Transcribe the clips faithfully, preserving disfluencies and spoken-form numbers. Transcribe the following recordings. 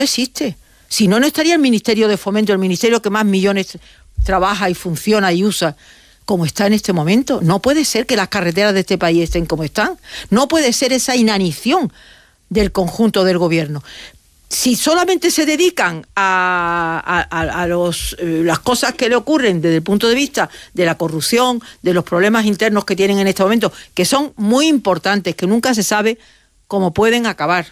existe. Si no, no estaría el Ministerio de Fomento, el ministerio que más millones trabaja y funciona y usa, como está en este momento. No puede ser que las carreteras de este país estén como están. No puede ser esa inanición del conjunto del gobierno. Si solamente se dedican a, a, a los, eh, las cosas que le ocurren desde el punto de vista de la corrupción, de los problemas internos que tienen en este momento, que son muy importantes, que nunca se sabe cómo pueden acabar.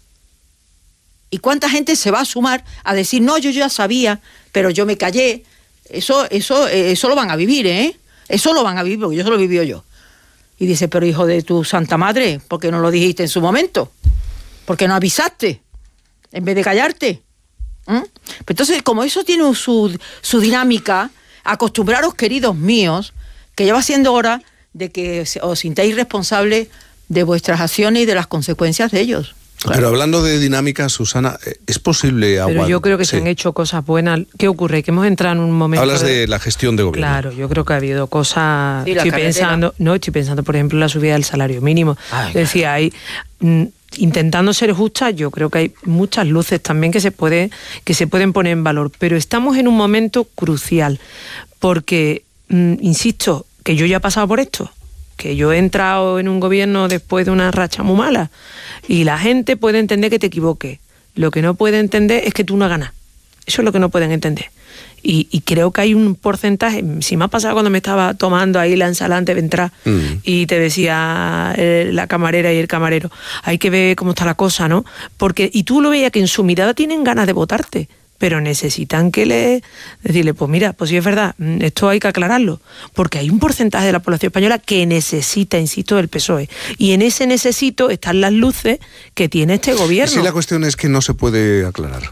¿Y cuánta gente se va a sumar a decir, no, yo ya sabía, pero yo me callé? Eso, eso, eso lo van a vivir, ¿eh? Eso lo van a vivir, porque yo eso lo vivió yo. Y dice, pero hijo de tu santa madre, ¿por qué no lo dijiste en su momento? ¿Por qué no avisaste? En vez de callarte. ¿Mm? Entonces, como eso tiene su, su dinámica, acostumbraros, queridos míos, que ya va siendo hora de que os sintáis responsables de vuestras acciones y de las consecuencias de ellos. Claro. Pero hablando de dinámica, Susana, ¿es posible aguantar? Pero yo creo que sí. se han hecho cosas buenas. ¿Qué ocurre? Que hemos entrado en un momento... Hablas de, de la gestión de gobierno. Claro, yo creo que ha habido cosas... Sí, estoy pensando, no, estoy pensando, por ejemplo, en la subida del salario mínimo. Ay, Decía, hay... Mm, intentando ser justa, yo creo que hay muchas luces también que se puede, que se pueden poner en valor, pero estamos en un momento crucial, porque, mm, insisto, que yo ya he pasado por esto, que yo he entrado en un gobierno después de una racha muy mala, y la gente puede entender que te equivoques, lo que no puede entender es que tú no ganas, eso es lo que no pueden entender. Y, y creo que hay un porcentaje, si me ha pasado cuando me estaba tomando ahí la ensalada antes de entrar mm. y te decía eh, la camarera y el camarero, hay que ver cómo está la cosa, ¿no? Porque, y tú lo veías que en su mirada tienen ganas de votarte, pero necesitan que le decirle, pues mira, pues sí es verdad, esto hay que aclararlo, porque hay un porcentaje de la población española que necesita, insisto, del P S O E, y en ese necesito están las luces que tiene este gobierno. Sí, la cuestión es que no se puede aclarar.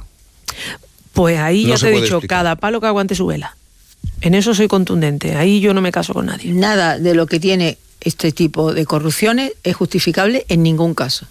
Pues ahí no ya te he dicho, explicar. Cada palo que aguante su vela. En eso soy contundente, ahí yo no me caso con nadie. Nada de lo que tiene este tipo de corrupciones es justificable en ningún caso.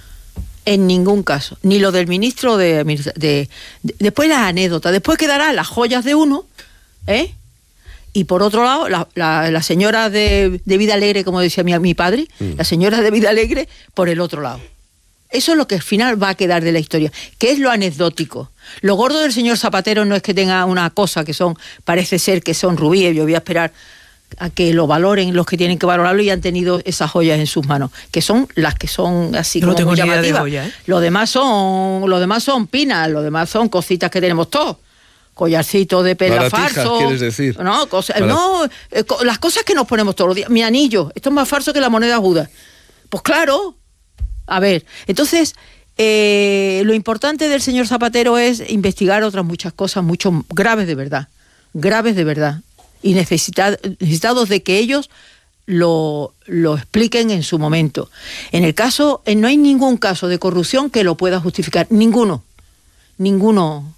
En ningún caso. Ni lo del ministro de... de, de después las anécdotas, después quedarán las joyas de uno, ¿eh? Y por otro lado, la, la, la señora de, de Vida Alegre, como decía mi, mi padre, mm. la señora de Vida Alegre, por el otro lado. Eso es lo que al final va a quedar de la historia, que es lo anecdótico. Lo gordo del señor Zapatero no es que tenga una cosa que son, parece ser que son rubíes, yo voy a esperar a que lo valoren los que tienen que valorarlo y han tenido esas joyas en sus manos, que son las que son así no como tengo muy ni idea de llamativas. joya, ¿eh? Lo demás son, lo demás son pinas, lo demás son cositas que tenemos todos. Collarcito de perla farso. ¿Quieres decir? No, cosa, Para... no eh, las cosas que nos ponemos todos los días. Mi anillo, esto es más falso que la moneda Judas. Pues claro. A ver, entonces, eh, lo importante del señor Zapatero es investigar otras muchas cosas, mucho graves de verdad, graves de verdad, y necesitad, necesitados de que ellos lo, lo expliquen en su momento. En el caso, eh, no hay ningún caso de corrupción que lo pueda justificar, ninguno, ninguno.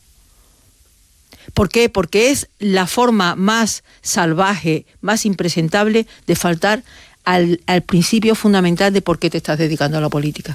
¿Por qué? Porque es la forma más salvaje, más impresentable de faltar Al, al principio fundamental de por qué te estás dedicando a la política.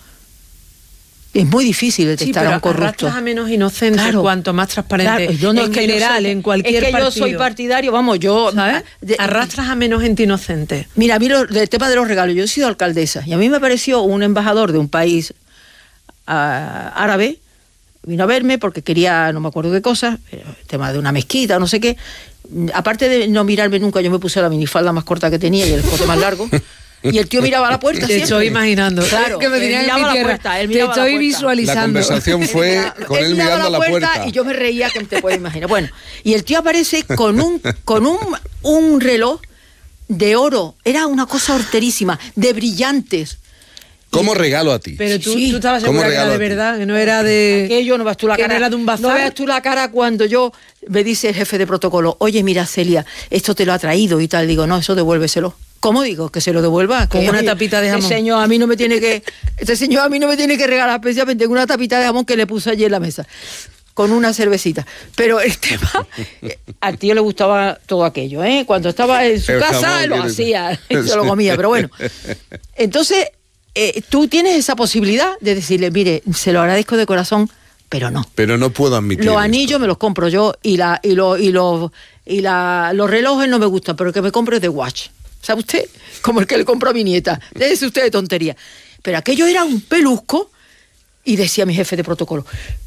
Es muy difícil detectar sí, a un corrupto. Arrastras a menos inocentes, claro, cuanto más transparente. Claro, yo no, en es que general, soy, en cualquier es que partido. yo soy partidario, vamos, yo... ¿sabes? De, Arrastras a menos gente inocente. Mira, a mí lo, del tema de los regalos, yo he sido alcaldesa y a mí me pareció un embajador de un país uh, árabe, vino a verme porque quería, no me acuerdo qué cosa, el tema de una mezquita o no sé qué. Aparte de no mirarme nunca, yo me puse la minifalda más corta que tenía y el escote más largo. Y el tío miraba a la puerta. Te siempre. estoy imaginando. Claro, que me él miraba a la puerta. Él Te miraba estoy la puerta. visualizando. La conversación fue él, con él, él mirando a la puerta, puerta. Y yo me reía, que te puedes imaginar. Bueno, y el tío aparece con un con un, un reloj de oro. Era una cosa horterísima, de brillantes. ¿Cómo regalo a ti? Pero tú, sí. tú estabas segura que era de verdad, que no era de... Aquello, no veas tú la que cara. No era de un bazar. No veas tú la cara cuando yo, me dice el jefe de protocolo, oye, mira, Celia, esto te lo ha traído y tal. Digo, no, eso devuélveselo. ¿Cómo digo? Que se lo devuelva. Con que, una oye, tapita de jamón. Este señor a mí no me tiene que, este señor a mí no me tiene que regalar especialmente una tapita de jamón que le puse allí en la mesa. Con una cervecita. Pero el tema, al tío le gustaba todo aquello, ¿eh? Cuando estaba en su el casa jamón, lo hacía, se lo comía, pero bueno. Entonces, eh, tú tienes esa posibilidad de decirle, mire, se lo agradezco de corazón, pero no. Pero no puedo admitir Los esto. anillos me los compro yo y la y lo, y los y la, los relojes no me gustan, pero el que me compro es de Watch. ¿Sabe usted? Como el que le compro a mi nieta. Déjese usted de tontería. Pero aquello era un pelusco. Y decía mi jefe de protocolo,